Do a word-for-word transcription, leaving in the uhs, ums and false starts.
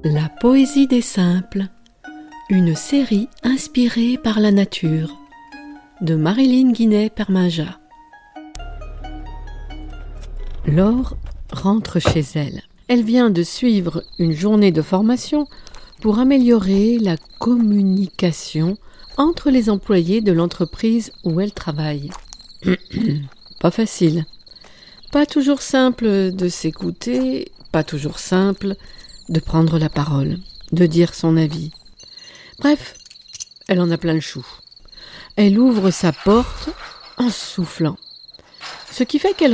La poésie des simples, une série inspirée par la nature, de Marilyn Guinet-Perminja. Laure rentre chez elle. Elle vient de suivre une journée de formation pour améliorer la communication entre les employés de l'entreprise où elle travaille. Pas facile. Pas toujours simple de s'écouter, pas toujours simple de prendre la parole, de dire son avis. Bref, elle en a plein le chou. Elle ouvre sa porte en soufflant, ce qui fait qu'elle